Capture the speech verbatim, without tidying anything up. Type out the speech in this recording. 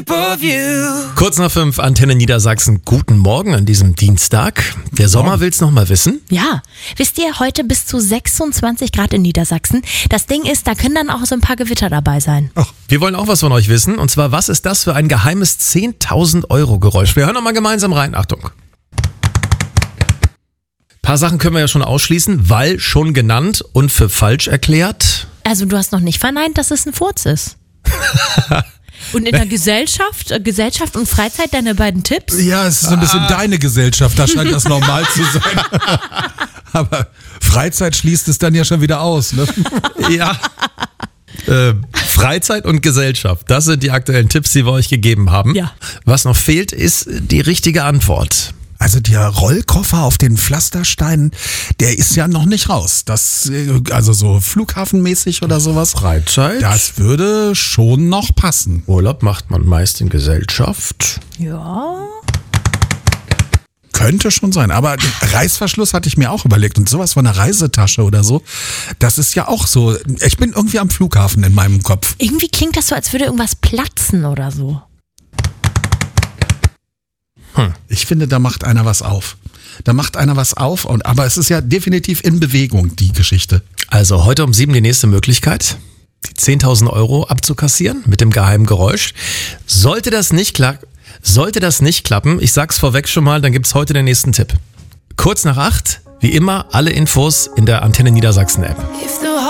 Kurz nach fünf, Antenne Niedersachsen. Guten Morgen an diesem Dienstag. Der Sommer will's noch mal wissen? Ja, wisst ihr, heute bis zu sechsundzwanzig Grad in Niedersachsen. Das Ding ist, da können dann auch so ein paar Gewitter dabei sein. Ach, wir wollen auch was von euch wissen. Und zwar, was ist das für ein geheimes zehntausend Euro Geräusch? Wir hören noch mal gemeinsam rein. Achtung. Ein paar Sachen können wir ja schon ausschließen, weil schon genannt und für falsch erklärt. Also du hast noch nicht verneint, dass es ein Furz ist. Und in der Gesellschaft, äh, Gesellschaft und Freizeit, deine beiden Tipps? Ja, es ist so ein bisschen deine Gesellschaft, da scheint das normal zu sein. Aber Freizeit schließt es dann ja schon wieder aus, ne? Ja. Äh, Freizeit und Gesellschaft, das sind die aktuellen Tipps, die wir euch gegeben haben. Ja. Was noch fehlt, ist die richtige Antwort. Also der Rollkoffer auf den Pflastersteinen, der ist ja noch nicht raus. Das, äh, also so flughafenmäßig oder sowas. Freizeit? Das würde schon noch passen. Urlaub macht man meist in Gesellschaft. Ja. Könnte schon sein, aber Reißverschluss hatte ich mir auch überlegt und sowas von einer Reisetasche oder so, das ist ja auch so, ich bin irgendwie am Flughafen in meinem Kopf. Irgendwie klingt das so, als würde irgendwas platzen oder so. Hm. Ich finde, da macht einer was auf. Da macht einer was auf, und aber es ist ja definitiv in Bewegung, die Geschichte. Also heute um sieben die nächste Möglichkeit, die zehntausend Euro abzukassieren mit dem geheimen Geräusch. Sollte das nicht klappen, sollte das nicht klappen, ich sag's vorweg schon mal, dann gibt's heute den nächsten Tipp. Kurz nach acht, wie immer, alle Infos in der Antenne Niedersachsen App.